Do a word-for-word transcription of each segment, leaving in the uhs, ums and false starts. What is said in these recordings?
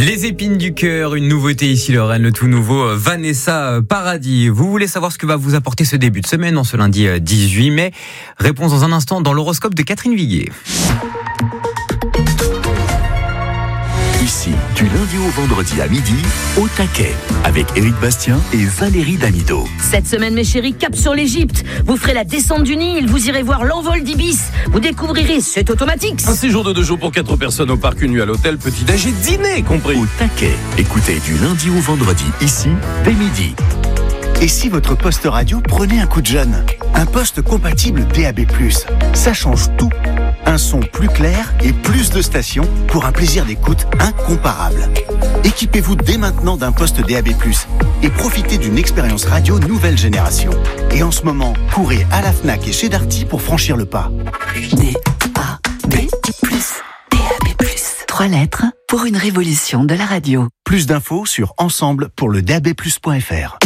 Les épines du cœur, une nouveauté ici Lorraine, le tout nouveau Vanessa Paradis. Vous voulez savoir ce que va vous apporter ce début de semaine, en ce lundi dix-huit mai? Réponse dans un instant dans l'horoscope de Catherine Viguier. Ici, du lundi au vendredi à midi, au taquet, avec Éric Bastien et Valérie Damido. Cette semaine, mes chéris, cap sur l'Égypte. Vous ferez la descente du Nil, vous irez voir l'envol d'Ibis. Vous découvrirez, c'est automatique. Un séjour de deux jours pour quatre personnes au parc, une nuit à l'hôtel, petit-déj et dîner compris. Au taquet, écoutez du lundi au vendredi, ici, dès midi. Et si votre poste radio prenait un coup de jeune? Un poste compatible D A B plus, ça change tout. Un son plus clair et plus de stations pour un plaisir d'écoute incomparable. Équipez-vous dès maintenant d'un poste D A B plus et profitez d'une expérience radio nouvelle génération. Et en ce moment, courez à la Fnac et chez Darty pour franchir le pas. D A B plus, D A B plus. Trois lettres pour une révolution de la radio. Plus d'infos sur ensemble pour le D A B plus point F R.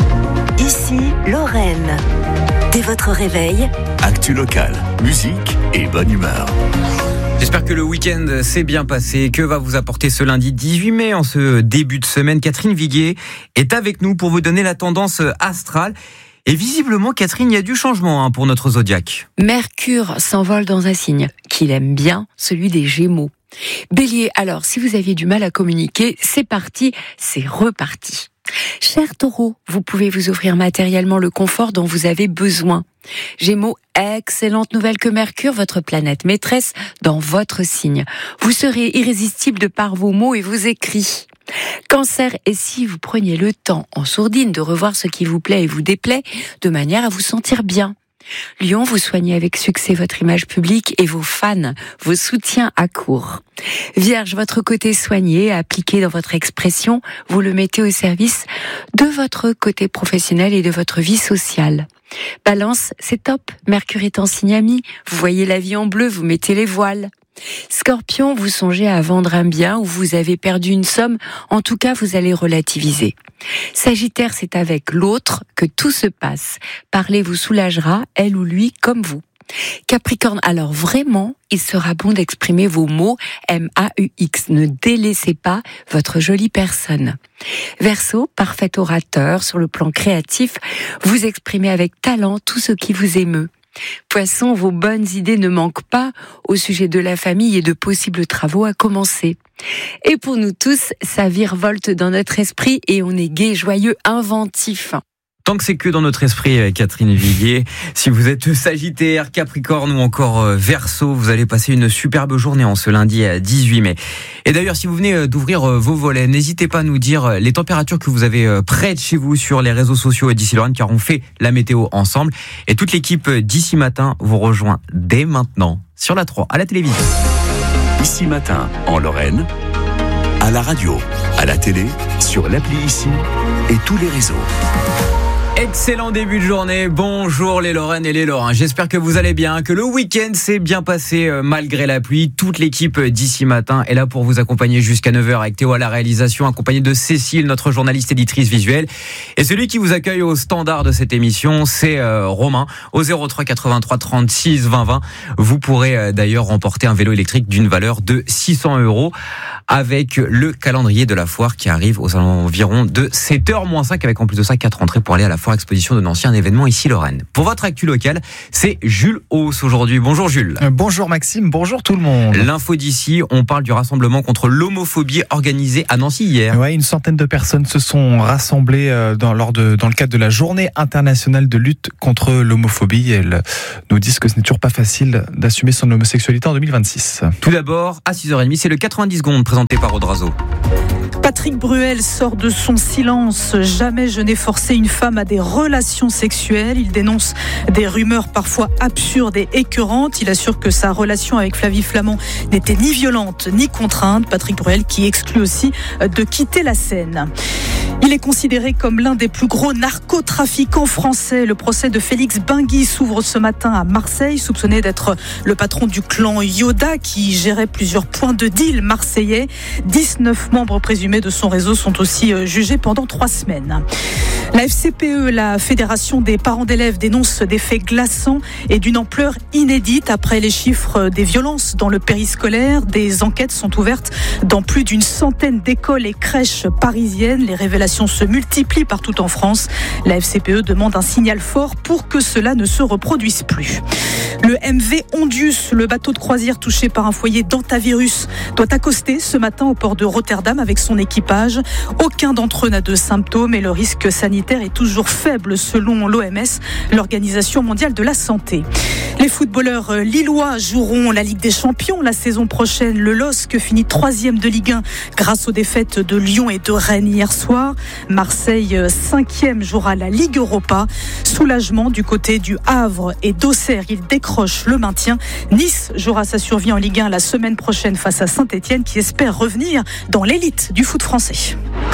Ici, Lorraine. Dès votre réveil, actu locale, musique et bonne humeur. J'espère que le week-end s'est bien passé. Que va vous apporter ce lundi dix-huit mai en ce début de semaine? Catherine Viguier est avec nous pour vous donner la tendance astrale. Et visiblement, Catherine, il y a du changement hein, pour notre zodiaque. Mercure s'envole dans un signe qu'il aime bien, celui des Gémeaux. Bélier, alors si vous aviez du mal à communiquer, c'est parti, c'est reparti. Cher Taureau, vous pouvez vous offrir matériellement le confort dont vous avez besoin. Gémeaux, excellente nouvelle que Mercure, votre planète maîtresse, dans votre signe. Vous serez irrésistible de par vos mots et vos écrits. Cancer, et si vous preniez le temps en sourdine de revoir ce qui vous plaît et vous déplaît, de manière à vous sentir bien. Lion, vous soignez avec succès votre image publique et vos fans, vos soutiens à court. Vierge, votre côté soigné, appliqué dans votre expression, vous le mettez au service de votre côté professionnel et de votre vie sociale. Balance, c'est top, Mercure est en signe ami, vous voyez la vie en bleu, vous mettez les voiles. Scorpion, vous songez à vendre un bien ou vous avez perdu une somme, en tout cas vous allez relativiser. Sagittaire, c'est avec l'autre que tout se passe. Parler vous soulagera, elle ou lui comme vous. Capricorne, alors vraiment, il sera bon d'exprimer vos mots M A U X. Ne délaissez pas votre jolie personne. Verseau, parfait orateur sur le plan créatif, vous exprimez avec talent tout ce qui vous émeut. Poisson, vos bonnes idées ne manquent pas au sujet de la famille et de possibles travaux à commencer. Et pour nous tous, ça virevolte dans notre esprit et on est gai, joyeux, inventif. Tant que c'est que dans notre esprit, Catherine Viguier, si vous êtes Sagittaire, Capricorne ou encore Verseau, vous allez passer une superbe journée en ce lundi dix-huit mai. Et d'ailleurs, si vous venez d'ouvrir vos volets, n'hésitez pas à nous dire les températures que vous avez près de chez vous sur les réseaux sociaux d'Ici Lorraine, car on fait la météo ensemble. Et toute l'équipe d'Ici Matin vous rejoint dès maintenant sur la trois, à la télévision. Ici Matin, en Lorraine, à la radio, à la télé, sur l'appli Ici et tous les réseaux. Excellent début de journée, bonjour les Lorraines et les Lorrains, j'espère que vous allez bien, que le week-end s'est bien passé euh, malgré la pluie. Toute l'équipe d'Ici Matin est là pour vous accompagner jusqu'à neuf heures avec Théo à la réalisation, accompagné de Cécile, notre journaliste éditrice visuelle. Et celui qui vous accueille au standard de cette émission, c'est euh, Romain, au zéro trois quatre-vingt-trois trente-six vingt vingt. Vous pourrez euh, d'ailleurs remporter un vélo électrique d'une valeur de six cents euros avec le calendrier de la foire qui arrive aux environs de sept heures moins cinq, avec en plus de ça quatre entrées pour aller à la foire exposition de Nancy, un événement ici Lorraine. Pour votre actu locale, c'est Jules Hauss aujourd'hui. Bonjour Jules. Euh, bonjour Maxime, bonjour tout le monde. L'info d'ici, on parle du rassemblement contre l'homophobie organisé à Nancy hier. Ouais, une centaine de personnes se sont rassemblées euh, dans, lors de, dans le cadre de la journée internationale de lutte contre l'homophobie. Elles nous disent que ce n'est toujours pas facile d'assumer son homosexualité en deux mille vingt-six. Tout d'abord, à six heures trente, c'est le quatre-vingt-dix secondes présenté par Odrazo. Patrick Bruel sort de son silence. Jamais je n'ai forcé une femme à des relations sexuelles. Il dénonce des rumeurs parfois absurdes et écœurantes. Il assure que sa relation avec Flavie Flament n'était ni violente ni contrainte. Patrick Bruel qui exclut aussi de quitter la scène. Il est considéré comme l'un des plus gros narcotrafiquants français. Le procès de Félix Bingui s'ouvre ce matin à Marseille, soupçonné d'être le patron du clan Yoda qui gérait plusieurs points de deal marseillais. dix-neuf membres présumés de son réseau sont aussi jugés pendant trois semaines. La F C P E, la Fédération des parents d'élèves, dénonce des faits glaçants et d'une ampleur inédite. Après les chiffres des violences dans le périscolaire, des enquêtes sont ouvertes dans plus d'une centaine d'écoles et crèches parisiennes. Les révélations se multiplient partout en France. La F C P E demande un signal fort pour que cela ne se reproduise plus. Le M V Ondius, le bateau de croisière touché par un foyer d'hantavirus, doit accoster ce matin au port de Rotterdam avec son équipage. Aucun d'entre eux n'a de symptômes et le risque sanitaire est toujours faible selon l'O M S, l'Organisation mondiale de la santé. Les footballeurs lillois joueront la Ligue des Champions la saison prochaine. Le L O S C finit troisième de Ligue un grâce aux défaites de Lyon et de Rennes hier soir. Marseille, cinquième, jouera la Ligue Europa. Soulagement du côté du Havre et d'Auxerre. Il décroche le maintien. Nice jouera sa survie en Ligue un la semaine prochaine face à Saint-Etienne qui espère revenir dans l'élite du foot français.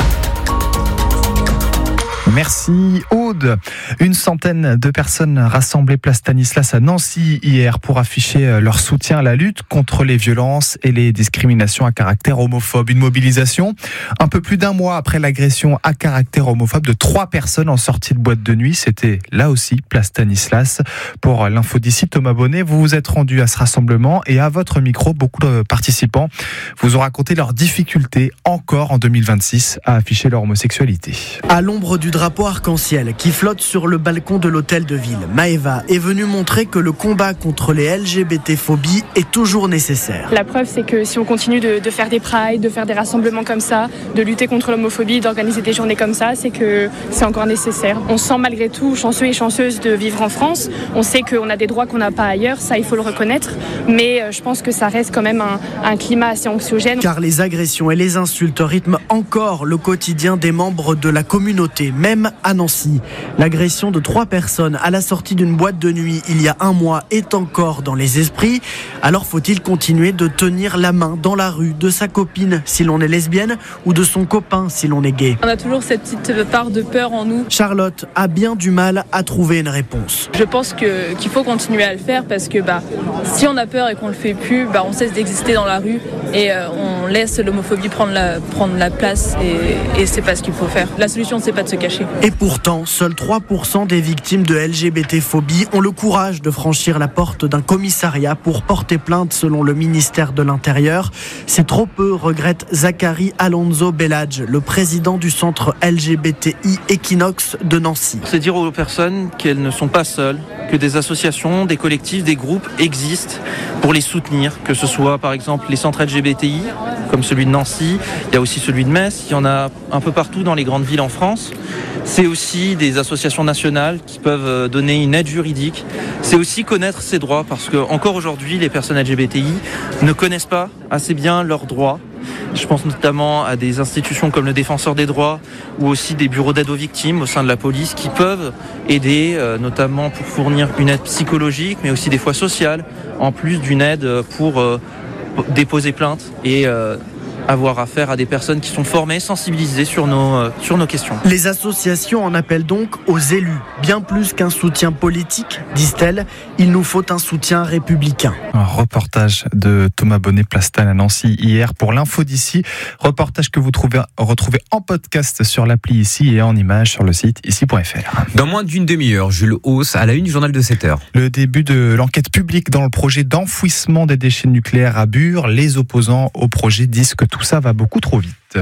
Merci Aude. Une centaine de personnes rassemblées place Stanislas à Nancy hier pour afficher leur soutien à la lutte contre les violences et les discriminations à caractère homophobe. Une mobilisation un peu plus d'un mois après l'agression à caractère homophobe de trois personnes en sortie de boîte de nuit. C'était là aussi place Stanislas. Pour l'info d'ici, Thomas Bonnet, vous vous êtes rendu à ce rassemblement et à votre micro, beaucoup de participants vous ont raconté leurs difficultés encore en deux mille vingt-six à afficher leur homosexualité. À l'ombre du drapeau arc-en-ciel qui flotte sur le balcon de l'hôtel de ville, Maëva est venue montrer que le combat contre les L G B T-phobies est toujours nécessaire. La preuve, c'est que si on continue de, de faire des prides, de faire des rassemblements comme ça, de lutter contre l'homophobie, d'organiser des journées comme ça, c'est que c'est encore nécessaire. On se sent malgré tout chanceux et chanceuse de vivre en France. On sait qu'on a des droits qu'on n'a pas ailleurs, ça il faut le reconnaître, mais je pense que ça reste quand même un, un climat assez anxiogène. Car les agressions et les insultes rythment encore le quotidien des membres de la communauté, même à Nancy. L'agression de trois personnes à la sortie d'une boîte de nuit il y a un mois est encore dans les esprits. Alors faut-il continuer de tenir la main dans la rue de sa copine si l'on est lesbienne ou de son copain si l'on est gay? On a toujours cette petite part de peur en nous. Charlotte a bien du mal à trouver une réponse. Je pense que, qu'il faut continuer à le faire parce que bah, si on a peur et qu'on le fait plus, bah, on cesse d'exister dans la rue et euh, on laisse l'homophobie prendre la, prendre la place et, et c'est pas ce qu'il faut faire. La solution, c'est pas de se cacher. Et pourtant, seuls trois pour cent des victimes de L G B T-phobie ont le courage de franchir la porte d'un commissariat pour porter plainte selon le ministère de l'Intérieur. C'est trop peu, regrette Zachary Alonso Belladge, le président du centre L G B T I Equinox de Nancy. C'est dire aux personnes qu'elles ne sont pas seules, que des associations, des collectifs, des groupes existent pour les soutenir, que ce soit par exemple les centres L G B T I, comme celui de Nancy, il y a aussi celui de Metz, il y en a un peu partout dans les grandes villes en France. C'est aussi des associations nationales qui peuvent donner une aide juridique. C'est aussi connaître ses droits parce que encore aujourd'hui, les personnes L G B T I ne connaissent pas assez bien leurs droits. Je pense notamment à des institutions comme le Défenseur des droits ou aussi des bureaux d'aide aux victimes au sein de la police qui peuvent aider, euh, notamment pour fournir une aide psychologique, mais aussi des fois sociale, en plus d'une aide pour euh, déposer plainte et euh, avoir affaire à des personnes qui sont formées, sensibilisées sur nos, euh, sur nos questions. Les associations en appellent donc aux élus. Bien plus qu'un soutien politique, disent-elles, il nous faut un soutien républicain. Un reportage de Thomas Bonnet, Plastan à Nancy hier pour l'info d'ici. Reportage que vous trouvez, retrouvez en podcast sur l'appli ici et en images sur le site ici point f r. Dans moins d'une demi-heure, Jules Hauss à la une du journal de sept heures. Le début de l'enquête publique dans le projet d'enfouissement des déchets nucléaires à Bure. Les opposants au projet disent que tout ça va beaucoup trop vite.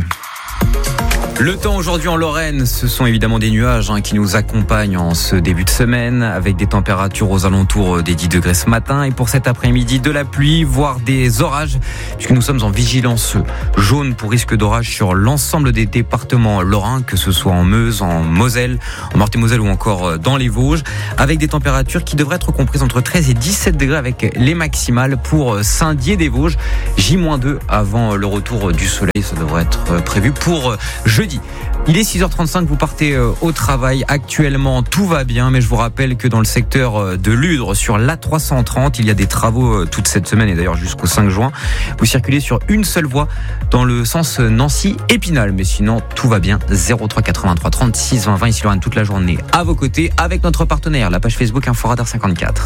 Le temps aujourd'hui en Lorraine, ce sont évidemment des nuages hein, qui nous accompagnent en ce début de semaine avec des températures aux alentours des dix degrés ce matin et pour cet après-midi de la pluie, voire des orages puisque nous sommes en vigilance jaune pour risque d'orage sur l'ensemble des départements lorrains, que ce soit en Meuse, en Moselle, en Meurthe-et-Moselle ou encore dans les Vosges, avec des températures qui devraient être comprises entre treize et dix-sept degrés avec les maximales pour Saint-Dié-des-Vosges, J moins deux avant le retour du soleil, ça devrait être prévu pour jeudi. Il est six heures trente-cinq, vous partez au travail. Actuellement, tout va bien, mais je vous rappelle que dans le secteur de Ludre, sur l'A trois cent trente, il y a des travaux toute cette semaine et d'ailleurs jusqu'au cinq juin. Vous circulez sur une seule voie dans le sens Nancy-Épinal. Mais sinon, tout va bien. zéro trois quatre-vingt-trois trente-six vingt vingt ici Lorraine toute la journée à vos côtés avec notre partenaire, la page Facebook Inforadar cinquante-quatre.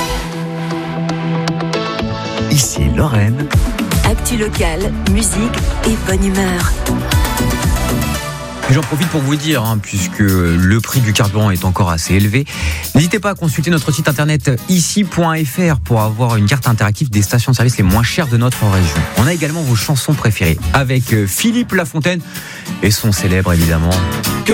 Ici Lorraine. Actu locale, musique et bonne humeur. Et j'en profite pour vous dire, hein, puisque le prix du carburant est encore assez élevé, n'hésitez pas à consulter notre site internet ici point f r pour avoir une carte interactive des stations-service les moins chères de notre région. On a également vos chansons préférées avec Philippe Lafontaine et son célèbre évidemment. Que